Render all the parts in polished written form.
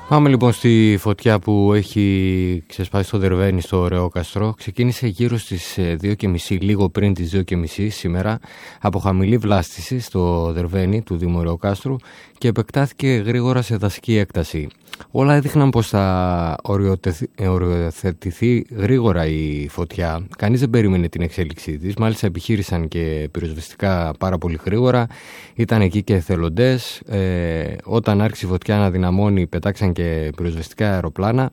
Πάμε λοιπόν στη φωτιά που έχει ξεσπάσει στο Δερβαίνι, στο Ρεόκαστρο. Ξεκίνησε γύρω στις 2.30, λίγο πριν τις 2.30 σήμερα, από χαμηλή βλάστηση στο Δερβαίνι του Δήμου Ρεόκαστρου και επεκτάθηκε γρήγορα σε δασική έκταση. Όλα έδειχναν πως θα οριοθετηθεί γρήγορα η φωτιά. Κανείς δεν περίμενε την εξέλιξή της. Μάλιστα επιχείρησαν και πυροσβεστικά πάρα πολύ γρήγορα. Ήταν εκεί και εθελοντές. Όταν άρχισε η φωτιά να δυναμώνει, πετάξαν και πυροσβεστικά αεροπλάνα.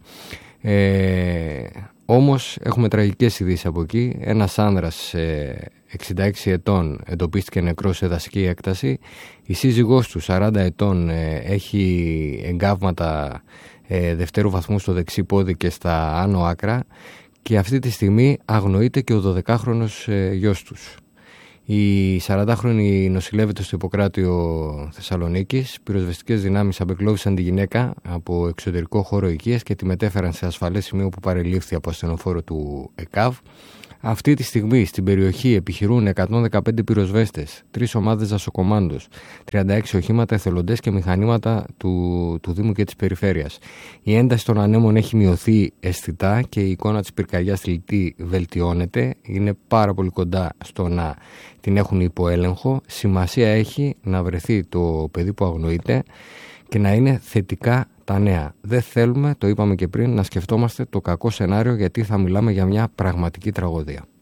Όμως έχουμε τραγικές ειδήσεις από εκεί. Ένας άνδρας 66 ετών εντοπίστηκε νεκρός σε δασική έκταση. Η σύζυγός του 40 ετών έχει εγκάβματα δευτέρου βαθμού στο δεξί πόδι και στα άνω άκρα και αυτή τη στιγμή αγνοείται και ο 12χρονος γιος τους. Η 40χρονη νοσηλεύεται στο Ιπποκράτιο Θεσσαλονίκης. Πυροσβεστικές δυνάμεις απεκλώβησαν τη γυναίκα από εξωτερικό χώρο οικίας και τη μετέφεραν σε ασφαλές σημείο που παρελήφθη από ασθενοφόρο του ΕΚΑΒ. Αυτή τη στιγμή στην περιοχή επιχειρούν 115 πυροσβέστες, 3 ομάδες δασοκομάντος, 36 οχήματα, εθελοντές και μηχανήματα του Δήμου και της Περιφέρειας. Η ένταση των ανέμων έχει μειωθεί αισθητά και η εικόνα της πυρκαγιάς στη Λιτή βελτιώνεται. Είναι πάρα πολύ κοντά στο να την έχουν υπό έλεγχο. Σημασία έχει να βρεθεί το παιδί που αγνοείται και να είναι θετικά τα νέα. Δεν θέλουμε, το είπαμε και πριν, να σκεφτόμαστε το κακό σενάριο, γιατί θα μιλάμε για μια πραγματική τραγωδία.